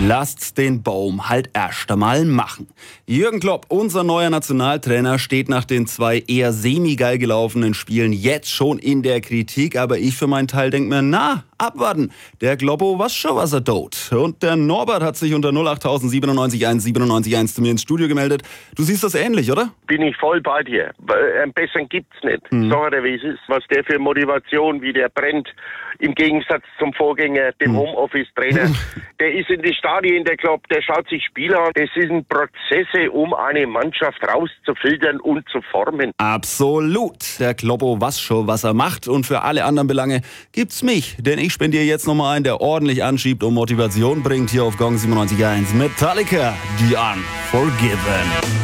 lasst's den Baum halt erst einmal machen. Jürgen Klopp, unser neuer Nationaltrainer, steht nach den 2 eher semi-geil gelaufenen Spielen jetzt schon in der Kritik. Aber ich für meinen Teil denke mir, abwarten. Der Kloppo weiß schon, was er tut. Und der Norbert hat sich unter 08097 1 zu mir ins Studio gemeldet. Du siehst das ähnlich, oder? Bin ich voll bei dir. Einen besseren gibt's nicht. Sag dir, wie es ist. Was der für Motivation, wie der brennt. Im Gegensatz zum Vorgänger, dem Homeoffice-Trainer. Der ist in die Stadien, der Klopp, der schaut sich Spiele an. Das sind Prozesse, um eine Mannschaft rauszufiltern und zu formen. Absolut. Der Kloppo weiß schon, was er macht. Und für alle anderen Belange gibt's mich. Denn ich spendiere jetzt nochmal einen, der ordentlich anschiebt und Motivation bringt hier auf Gong 97.1. Metallica, die Unforgiven.